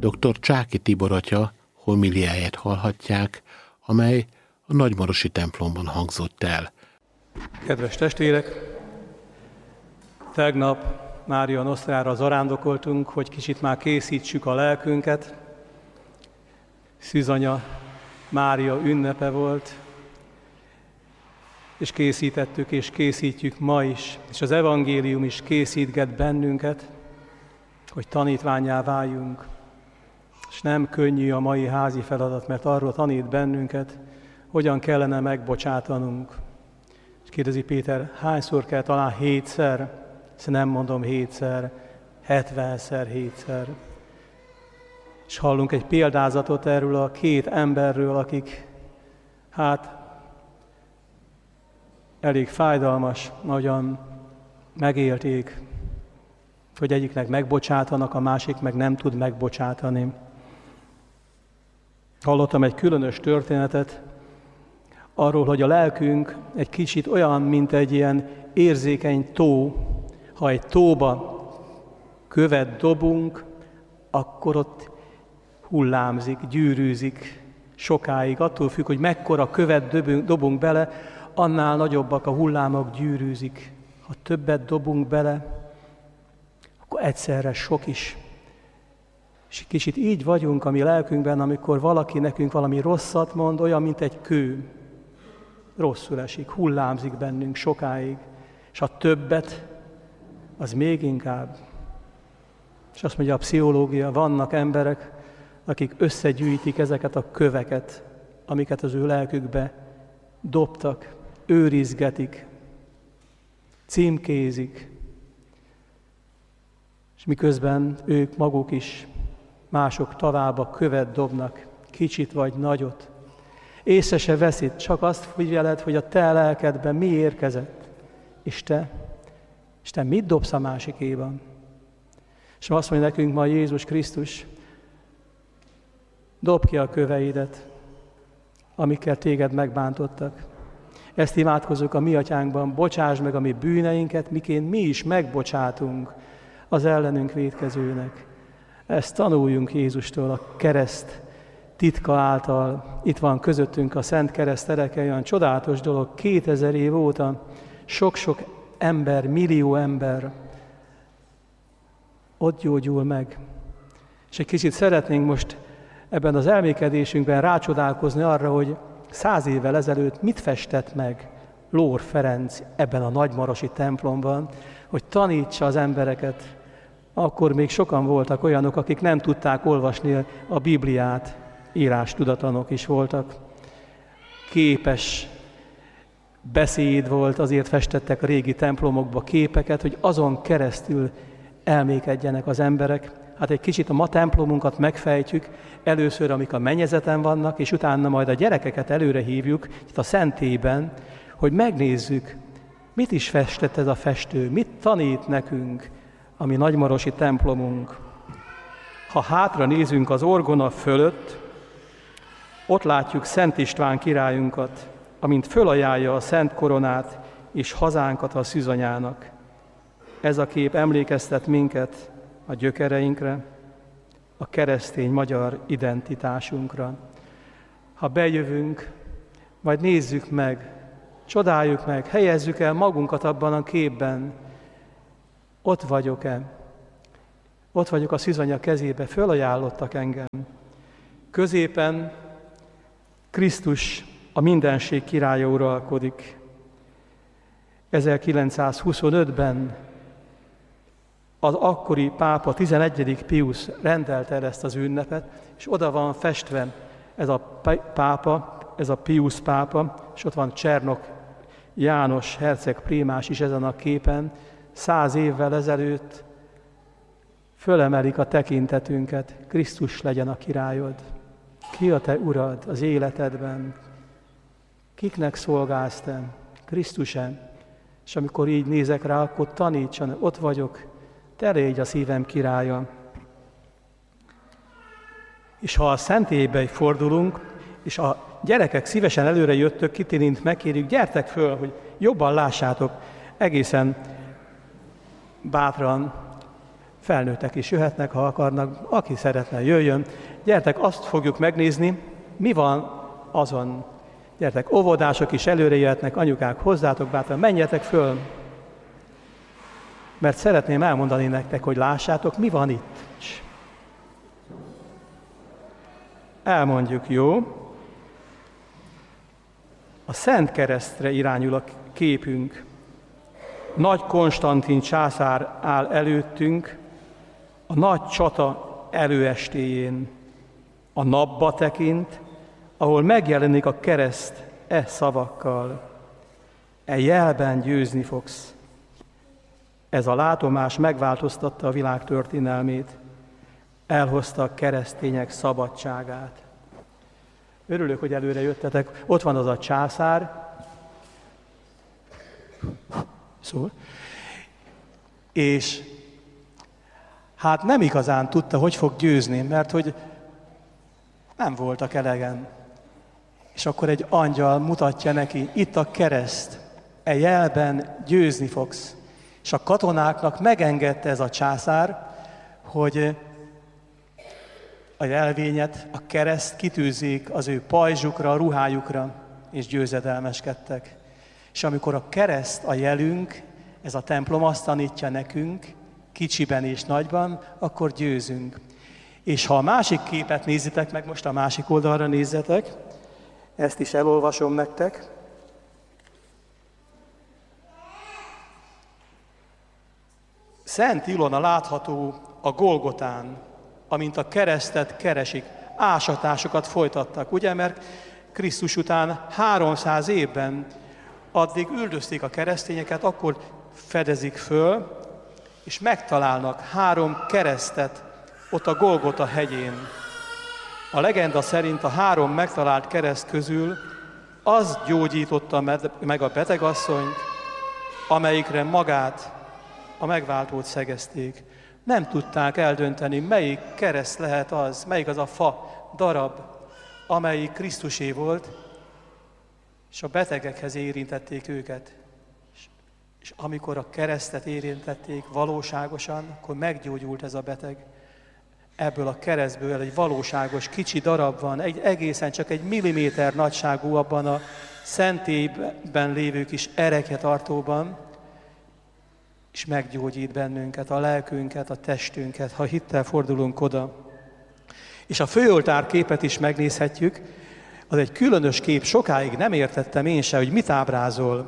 Dr. Csáky Tibor atya homiliáját hallhatják, amely a Nagymarosi templomban hangzott el. Kedves testvérek! Tegnap Mária Nosztrára zarándokoltunk, hogy kicsit már készítsük a lelkünket. Szűzanya Mária ünnepe volt, és készítettük, és készítjük ma is, és az evangélium is készítget bennünket, hogy tanítvánnyá váljunk. És nem könnyű a mai házi feladat, mert arról tanít bennünket, hogyan kellene megbocsátanunk. És kérdezi Péter, hányszor kell? Talán 7-szer? Ezt nem mondom 7-szer, 70-szer, 7-szer. És hallunk egy példázatot erről a két emberről, akik elég fájdalmas, nagyon megélték, hogy egyiknek megbocsátanak, a másik meg nem tud megbocsátani. Hallottam egy különös történetet arról, hogy a lelkünk egy kicsit olyan, mint egy ilyen érzékeny tó. Ha egy tóba követ dobunk, akkor ott hullámzik, gyűrűzik sokáig. Attól függ, hogy mekkora követ dobunk bele, annál nagyobbak a hullámok, gyűrűzik. Ha többet dobunk bele, akkor egyszerre sok is. És kicsit így vagyunk a mi lelkünkben, amikor valaki nekünk valami rosszat mond, olyan, mint egy kő. Rosszul esik, hullámzik bennünk sokáig. És ha többet, az még inkább. És azt mondja a pszichológia, vannak emberek, akik összegyűjtik ezeket a köveket, amiket az ő lelkükbe dobtak, őrizgetik, címkézik, és miközben ők maguk is mások tavába követ dobnak, kicsit vagy nagyot. Észre se veszít, csak azt figyeled, hogy a te lelkedben mi érkezett, és te mit dobsz a másikéban. És azt mondja nekünk ma Jézus Krisztus, dobd ki a köveidet, amikkel téged megbántottak. Ezt imádkozunk a mi atyánkban, bocsáss meg a mi bűneinket, miként mi is megbocsátunk az ellenünk vétkezőnek. Ezt tanuljunk Jézustól a kereszt titka által. Itt van közöttünk a Szent Kereszt ereke, olyan csodálatos dolog, 2000 év óta sok-sok ember, millió ember ott gyógyul meg. És egy kicsit szeretnénk most ebben az elmékedésünkben rácsodálkozni arra, hogy 100 évvel ezelőtt mit festett meg Lór Ferenc ebben a nagymarosi templomban, hogy tanítsa az embereket. Akkor még sokan voltak olyanok, akik nem tudták olvasni a Bibliát, írástudatlanok is voltak. Képes beszéd volt, azért festettek a régi templomokba képeket, hogy azon keresztül elmékedjenek az emberek. Hát egy kicsit a ma templomunkat megfejtjük, először, amik a mennyezeten vannak, és utána majd a gyerekeket előre hívjuk, itt a szentében, hogy megnézzük, mit is festett ez a festő, mit tanít nekünk a mi nagymarosi templomunk. Ha hátra nézünk az orgona fölött, ott látjuk Szent István királyunkat, amint fölajánlja a szent koronát és hazánkat a szűzanyának. Ez a kép emlékeztet minket a gyökereinkre, a keresztény magyar identitásunkra. Ha bejövünk, majd nézzük meg, csodáljuk meg, helyezzük el magunkat abban a képben. Ott vagyok-e? Ott vagyok a szűzanya kezébe, fölajánlottak engem. Középen Krisztus, a mindenség királya uralkodik. 1925-ben az akkori pápa, 11. Piusz rendelte el ezt az ünnepet, és oda van festve ez a pápa, ez a Piusz pápa, és ott van Csernok János herceg prímás is ezen a képen. 100 évvel ezelőtt fölemelik a tekintetünket, Krisztus legyen a királyod. Ki a te urad az életedben? Kiknek szolgálsz te? Krisztus-e? És amikor így nézek rá, akkor tanítson, ott vagyok, te légy a szívem királya. És ha a szentélybe fordulunk, és a gyerekek szívesen előre jöttök, Kitilint megkérjük, gyertek föl, hogy jobban lássátok, egészen bátran felnőttek is jöhetnek, ha akarnak, aki szeretne, jöjjön. Gyertek, azt fogjuk megnézni, mi van azon. Gyertek, óvodások is előre jöhetnek, anyukák, hozzátok bátran, menjetek föl. Mert szeretném elmondani nektek, hogy lássátok, mi van itt. Elmondjuk, jó? A Szent Keresztre irányul a képünk. Nagy Konstantin császár áll előttünk, a nagy csata előestéjén. A napba tekint, ahol megjelenik a kereszt szavakkal. E jelben győzni fogsz. Ez a látomás megváltoztatta a világ történelmét. Elhozta a keresztények szabadságát. Örülök, hogy előre jöttetek. Ott van az a császár. Szóval. És hát nem igazán tudta, hogy fog győzni, mert hogy nem voltak elegen. És akkor egy angyal mutatja neki, itt a kereszt, e jelben győzni fogsz. És a katonáknak megengedte ez a császár, hogy a jelvényet, a kereszt kitűzzék az ő pajzsukra, a ruhájukra, és győzedelmeskedtek. És amikor a kereszt a jelünk, ez a templom azt tanítja nekünk, kicsiben és nagyban, akkor győzünk. És ha a másik képet nézitek meg, most a másik oldalra nézzetek, ezt is elolvasom nektek. Szent Ilona látható a Golgotán, amint a keresztet keresik, ásatásokat folytattak, ugye, mert Krisztus után 300 évben addig üldözték a keresztényeket, akkor fedezik föl, és megtalálnak 3 keresztet ott a Golgota hegyén. A legenda szerint a 3 megtalált kereszt közül az gyógyította meg a betegasszonyt, amelyikre magát, a megváltót szegezték. Nem tudták eldönteni, melyik kereszt lehet az, melyik az a fa darab, amelyik Krisztusé volt, és a betegekhez érintették őket. És amikor a keresztet érintették valóságosan, akkor meggyógyult ez a beteg. Ebből a keresztből egy valóságos kicsi darab van, egészen csak 1 milliméter nagyságú abban a szentélyben lévő kis erekjetartóban, és meggyógyít bennünket, a lelkünket, a testünket, ha hittel fordulunk oda. És a főoltár képet is megnézhetjük, az egy különös kép, sokáig nem értettem én se, hogy mit ábrázol.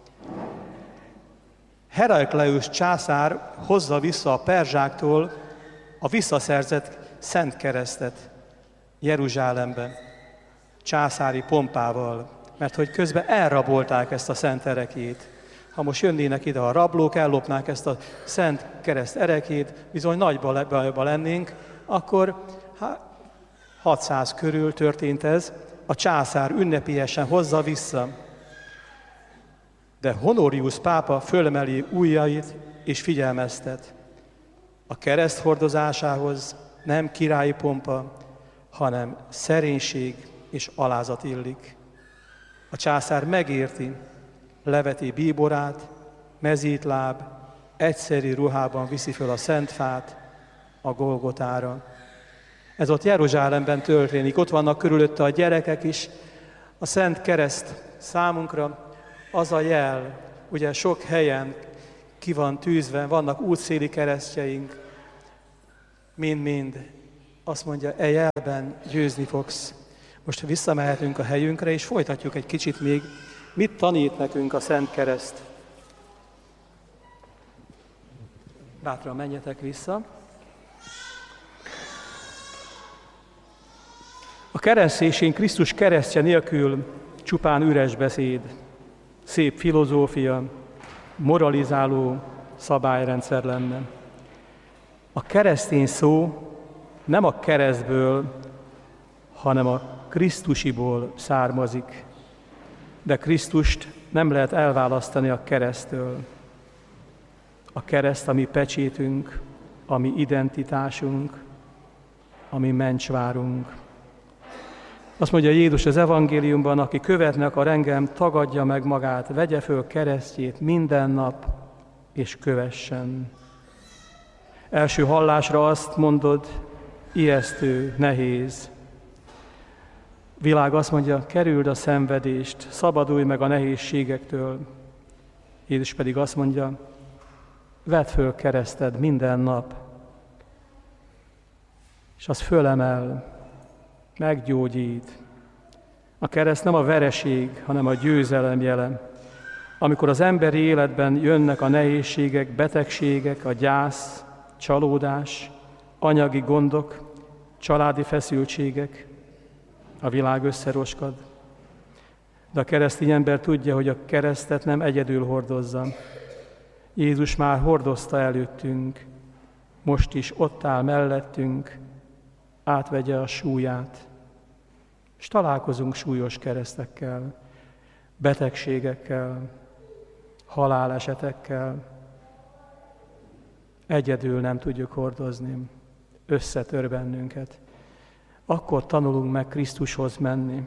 Herakleius császár hozza vissza a perzsáktól a visszaszerzett Szent Keresztet Jeruzsálembe, császári pompával, mert hogy közben elrabolták ezt a szent erekét. Ha most jönnének ide a rablók, ellopnák ezt a Szent Kereszt erekét, bizony nagy bajba lennénk, akkor 600 körül történt ez, a császár ünnepélyesen hozza vissza. De Honorius pápa fölemeli ujjait és figyelmeztet. A kereszt hordozásához nem királyi pompa, hanem szerénység és alázat illik. A császár megérti, leveti bíborát, mezítláb, egyszeri ruhában viszi föl a szent fát a Golgotára. Ez ott Jeruzsálemben történik, ott vannak körülötte a gyerekek is. A Szent Kereszt számunkra az a jel, ugye sok helyen ki van tűzve, vannak útszéli keresztjeink, mind-mind. Azt mondja, e jelben győzni fogsz. Most visszamehetünk a helyünkre, és folytatjuk egy kicsit még, mit tanít nekünk a Szent Kereszt. Bátran menjetek vissza. A keresztésén Krisztus keresztje nélkül csupán üres beszéd, szép filozófia, moralizáló szabályrendszer lenne. A keresztény szó nem a keresztből, hanem a Krisztusiból származik. De Krisztust nem lehet elválasztani a kereszttől. A kereszt a mi pecsétünk, a mi identitásunk, a mi mencsvárunk. Azt mondja Jézus az evangéliumban, aki követni akar engem, tagadja meg magát, vegye föl keresztjét minden nap, és kövessen. Első hallásra azt mondod, ijesztő, nehéz. Világ azt mondja, kerüld a szenvedést, szabadulj meg a nehézségektől. Jézus pedig azt mondja, vedd föl kereszted minden nap, és az fölemel, meggyógyít. A kereszt nem a vereség, hanem a győzelem jele. Amikor az emberi életben jönnek a nehézségek, betegségek, a gyász, csalódás, anyagi gondok, családi feszültségek, a világ összeroskad. De a keresztény ember tudja, hogy a keresztet nem egyedül hordozza. Jézus már hordozta előttünk, most is ott áll mellettünk, átvegye a súlyát. És találkozunk súlyos keresztekkel, betegségekkel, halálesetekkel. Egyedül nem tudjuk hordozni, összetör bennünket. Akkor tanulunk meg Krisztushoz menni.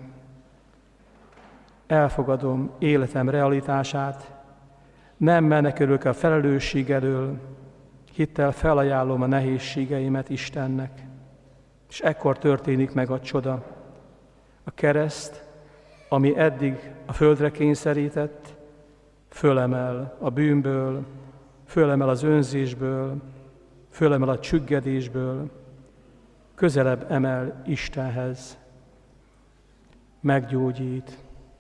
Elfogadom életem realitását, nem menekülök a felelősség elől, hittel felajánlom a nehézségeimet Istennek. És ekkor történik meg a csoda. A kereszt, ami eddig a földre kényszerített, fölemel a bűnből, fölemel az önzésből, fölemel a csüggedésből, közelebb emel Istenhez, meggyógyít.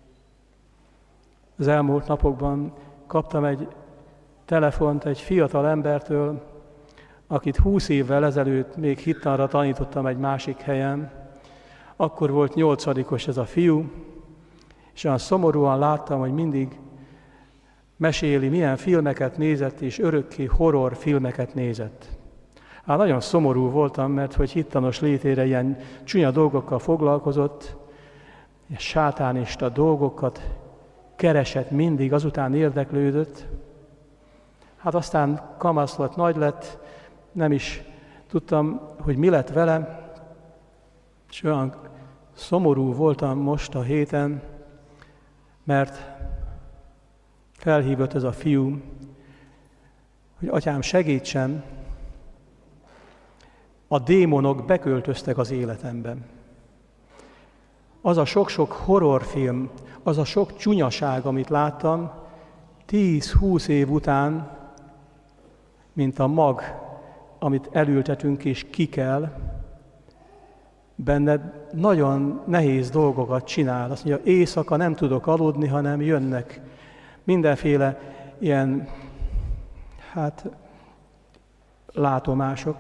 Az elmúlt napokban kaptam egy telefont egy fiatal embertől, akit 20 évvel ezelőtt még hittanra tanítottam egy másik helyen. Akkor volt 8-os ez a fiú, és olyan szomorúan láttam, hogy mindig meséli, milyen filmeket nézett, és örökké horror filmeket nézett. Hát nagyon szomorú voltam, mert hogy hittanos létére ilyen csúnya dolgokkal foglalkozott, és sátánista dolgokat keresett mindig, azután érdeklődött. Hát aztán kamasz lett, nagy lett, nem is tudtam, hogy mi lett vele, és olyan szomorú voltam most a héten, mert felhívott ez a fiú, hogy atyám, segítsen, a démonok beköltöztek az életemben. Az a sok-sok horrorfilm, az a sok csúnyaság, amit láttam, 10-20 év után, mint a mag, amit elültetünk és kikel, benned nagyon nehéz dolgokat csinál. Azt mondja, éjszaka nem tudok aludni, hanem jönnek mindenféle ilyen, látomások.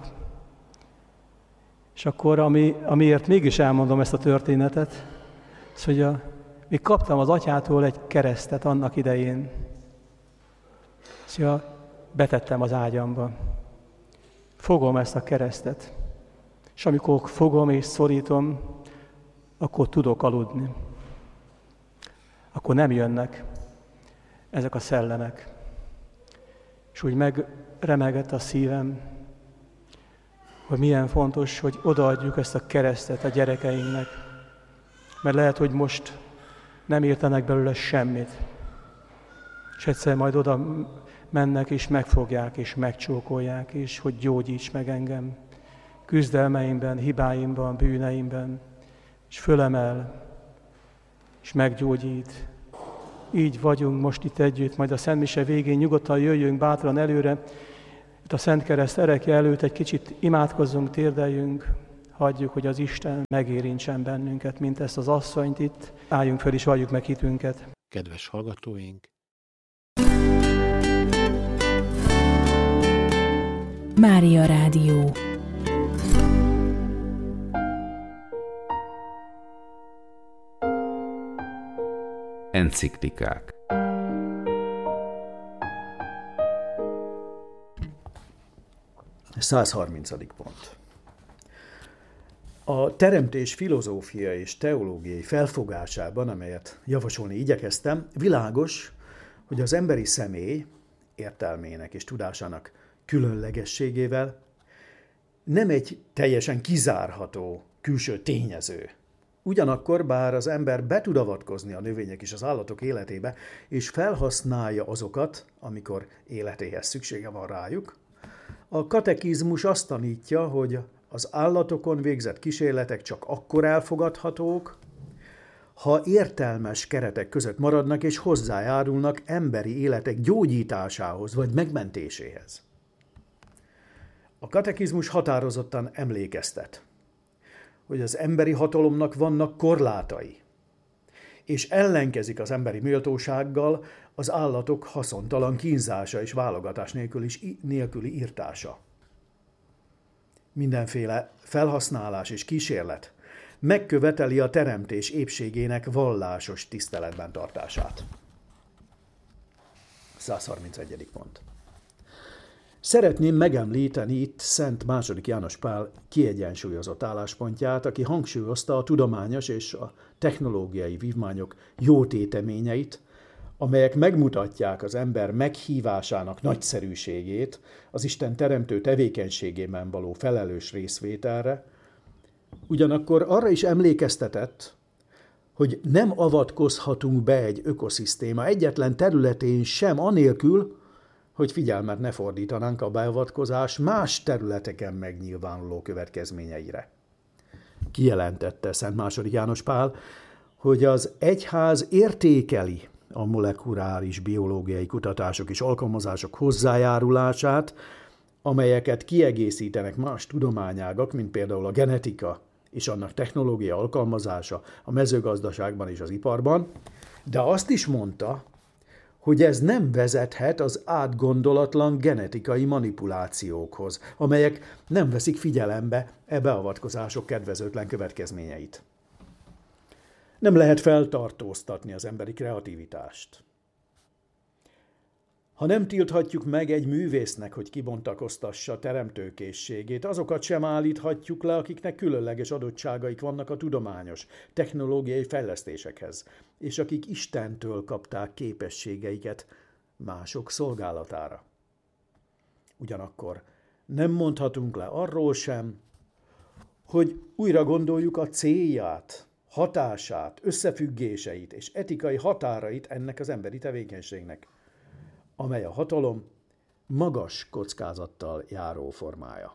És akkor, amiért mégis elmondom ezt a történetet, az, hogy még kaptam az atyától egy keresztet annak idején. Szóval betettem az ágyamba. Fogom ezt a keresztet. És amikor fogom és szorítom, akkor tudok aludni. Akkor nem jönnek ezek a szellemek. És úgy megremegett a szívem, hogy milyen fontos, hogy odaadjuk ezt a keresztet a gyerekeinknek. Mert lehet, hogy most nem értenek belőle semmit. És egyszer majd oda mennek, és megfogják, és megcsókolják, és hogy gyógyíts meg engem küzdelmeimben, hibáimban, bűneimben, és fölemel, és meggyógyít. Így vagyunk most itt együtt, majd a Szent Mise végén nyugodtan jöjjünk bátran előre, itt a Szent Kereszt erekje előtt egy kicsit imádkozzunk, térdeljünk, hagyjuk, hogy az Isten megérintsen bennünket, mint ezt az asszonyt itt. Álljunk föl és valljuk meg hitünket. Kedves hallgatóink! Mária Rádió. Enciklikák. A 130. pont. A teremtés filozófiai és teológiai felfogásában, amelyet javasolni igyekeztem, világos, hogy az emberi személy értelmének és tudásának különlegességével nem egy teljesen kizárható külső tényező. Ugyanakkor, bár az ember be tud avatkozni a növények és az állatok életébe, és felhasználja azokat, amikor életéhez szüksége van rájuk, A katekizmus azt tanítja, hogy az állatokon végzett kísérletek csak akkor elfogadhatók, ha értelmes keretek között maradnak és hozzájárulnak emberi életek gyógyításához vagy megmentéséhez. A katekizmus határozottan emlékeztet, hogy az emberi hatalomnak vannak korlátai, és ellenkezik az emberi méltósággal az állatok haszontalan kínzása és válogatás nélküli irtása. Mindenféle felhasználás és kísérlet megköveteli a teremtés épségének vallásos tiszteletben tartását. 131. pont. Szeretném megemlíteni itt Szent II. János Pál kiegyensúlyozott álláspontját, aki hangsúlyozta a tudományos és a technológiai vívmányok jó téteményeit, amelyek megmutatják az ember meghívásának nagyszerűségét, az Isten teremtő tevékenységében való felelős részvételre, ugyanakkor arra is emlékeztetett, hogy nem avatkozhatunk be egy ökoszisztéma egyetlen területén sem anélkül, hogy figyelmet ne fordítanánk a beavatkozás más területeken megnyilvánuló következményeire. Kijelentette Szent II. János Pál, hogy az egyház értékeli a molekuláris biológiai kutatások és alkalmazások hozzájárulását, amelyeket kiegészítenek más tudományágak, mint például a genetika és annak technológia alkalmazása a mezőgazdaságban és az iparban, de azt is mondta, hogy ez nem vezethet az átgondolatlan genetikai manipulációkhoz, amelyek nem veszik figyelembe e beavatkozások kedvezőtlen következményeit. Nem lehet feltartóztatni az emberi kreativitást. Ha nem tilthatjuk meg egy művésznek, hogy kibontakoztassa teremtőkészségét, azokat sem állíthatjuk le, akiknek különleges adottságaik vannak a tudományos, technológiai fejlesztésekhez, és akik Istentől kapták képességeiket mások szolgálatára. Ugyanakkor nem mondhatunk le arról sem, hogy újra gondoljuk a célját, hatását, összefüggéseit és etikai határait ennek az emberi tevékenységnek, amely a hatalom magas kockázattal járó formája.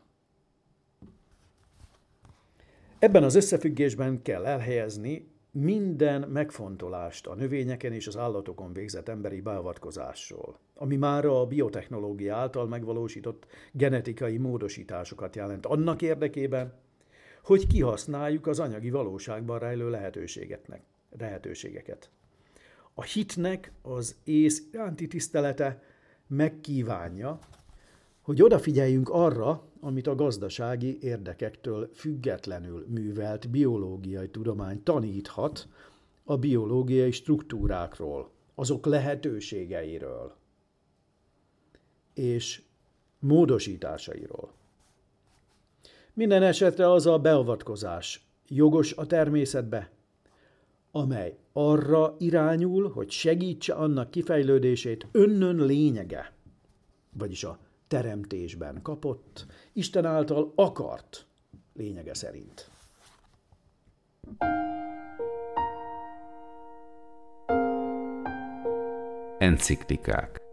Ebben az összefüggésben kell elhelyezni minden megfontolást a növényeken és az állatokon végzett emberi beavatkozásról, ami mára a biotechnológia által megvalósított genetikai módosításokat jelent annak érdekében, hogy kihasználjuk az anyagi valóságban rejlő lehetőségeket. A hitnek az ész iránti tisztelete megkívánja, hogy odafigyeljünk arra, amit a gazdasági érdekektől függetlenül művelt biológiai tudomány taníthat a biológiai struktúrákról, azok lehetőségeiről és módosításairól. Minden esetre az a beavatkozás jogos a természetbe, amely arra irányul, hogy segítse annak kifejlődését önnön lényege, vagyis a teremtésben kapott, Isten által akart lényege szerint. Enciklikák.